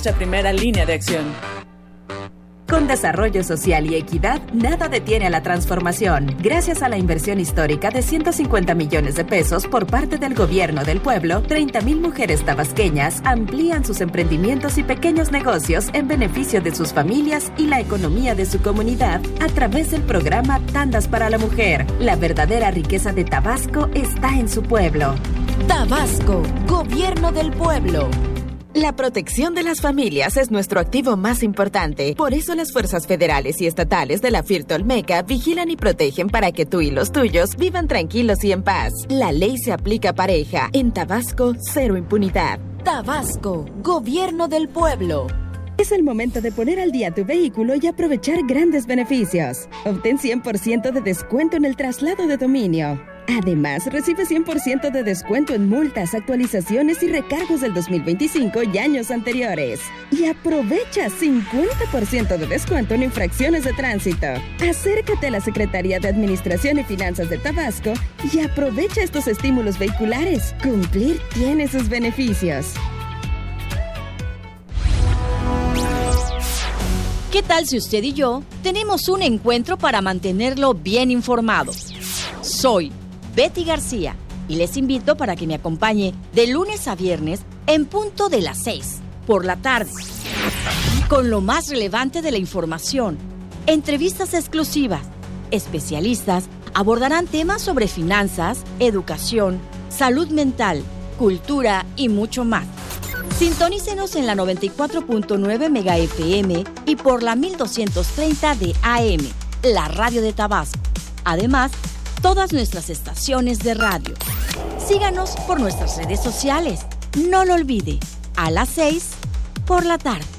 nuestra primera línea de acción. Con desarrollo social y equidad, nada detiene a la transformación. Gracias a la inversión histórica de 150 millones de pesos por parte del gobierno del pueblo, 30,000 mujeres tabasqueñas amplían sus emprendimientos y pequeños negocios en beneficio de sus familias y la economía de su comunidad a través del programa Tandas para la Mujer. La verdadera riqueza de Tabasco está en su pueblo. Tabasco, Gobierno del Pueblo. La protección de las familias es nuestro activo más importante. Por eso las fuerzas federales y estatales de la FIRT Olmeca vigilan y protegen para que tú y los tuyos vivan tranquilos y en paz. La ley se aplica pareja. En Tabasco, cero impunidad. Tabasco, Gobierno del Pueblo. Es el momento de poner al día tu vehículo y aprovechar grandes beneficios. Obtén 100% de descuento en el traslado de dominio. Además, recibe 100% de descuento en multas, actualizaciones y recargos del 2025 y años anteriores. Y aprovecha 50% de descuento en infracciones de tránsito. Acércate a la Secretaría de Administración y Finanzas de Tabasco y aprovecha estos estímulos vehiculares. Cumplir tiene sus beneficios. ¿Qué tal si usted y yo tenemos un encuentro para mantenerlo bien informado? Soy Betty García y les invito para que me acompañe de lunes a viernes en punto de las 6 por la tarde, con lo más relevante de la información, entrevistas exclusivas, especialistas abordarán temas sobre finanzas, educación, salud mental, cultura y mucho más. Sintonícenos en la 94.9 Mega FM y por la 1230 de AM, la radio de Tabasco. Además, todas nuestras estaciones de radio. Síganos por nuestras redes sociales. No lo olvide, a las 6 por la tarde.